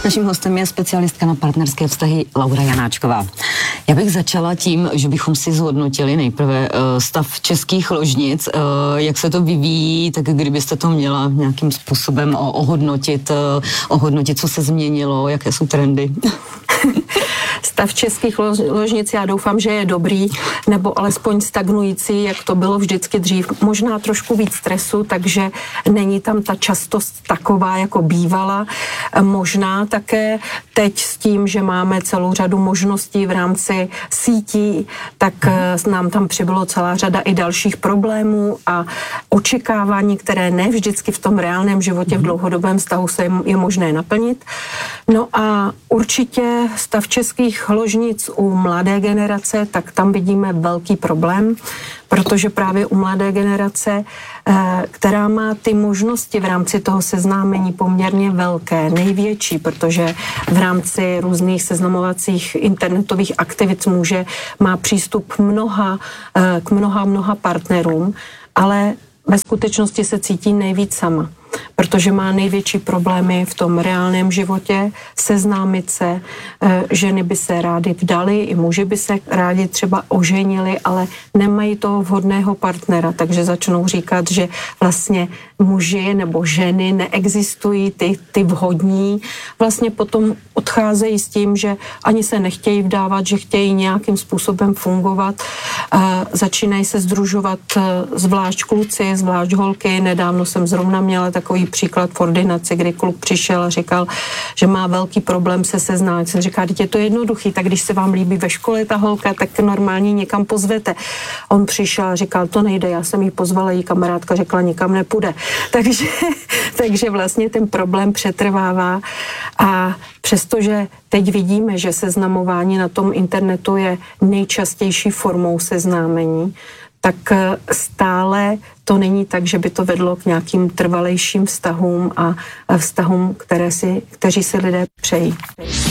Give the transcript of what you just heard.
Naším hostem je specialistka na partnerské vztahy Laura Janáčková. Já bych začala tím, že bychom si zhodnotili nejprve stav českých ložnic, jak se to vyvíjí, tak kdybyste to měla nějakým způsobem ohodnotit, co se změnilo, jaké jsou trendy. Stav českých ložnic, já doufám, že je dobrý, nebo alespoň stagnující, jak to bylo vždycky dřív. Možná trošku víc stresu, takže není tam ta častost taková, jako bývala. Možná také teď s tím, že máme celou řadu možností v rámci sítí, tak nám tam přibylo celá řada i dalších problémů a očekávání, které ne vždycky v tom reálném životě v dlouhodobém vztahu se je možné naplnit. No a určitě stav českých ložnic u mladé generace, tak tam vidíme velký problém, protože právě u mladé generace, která má ty možnosti v rámci toho seznámení poměrně velké, největší, protože v rámci různých seznamovacích internetových aktivit má přístup k mnoha partnerům, ale ve skutečnosti se cítí nejvíc sama, protože má největší problémy v tom reálném životě, seznámit se, ženy by se rády vdaly, i muži by se rádi třeba oženili, ale nemají toho vhodného partnera, takže začnou říkat, že vlastně muži nebo ženy neexistují, ty vhodní, vlastně potom odcházejí s tím, že ani se nechtějí vdávat, že chtějí nějakým způsobem fungovat, začínají se sdružovat zvlášť kluci, zvlášť holky. Nedávno jsem zrovna měla takový příklad v ordinaci, kdy kluk přišel a říkal, že má velký problém se seznámit. Jsem říkala, je to jednoduchý, tak když se vám líbí ve škole ta holka, tak normálně někam pozvete. On přišel a říkal, to nejde, já jsem jí pozvala, její kamarádka řekla, nikam nepůjde. Takže vlastně ten problém přetrvává a přestože teď vidíme, že seznamování na tom internetu je nejčastější formou seznámení, tak stále to není tak, že by to vedlo k nějakým trvalejším vztahům a vztahům, kteří si lidé přejí.